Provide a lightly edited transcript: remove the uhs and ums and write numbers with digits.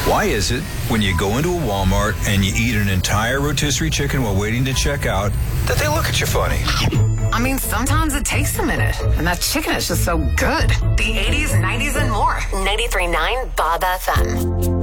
Why is it when you go into a Walmart and you eat an entire rotisserie chicken while waiting to check out that they look at you funny? I mean, sometimes it takes a minute, and that chicken is just so good. The 80s, 90s, and more. 93.9 Bob FM.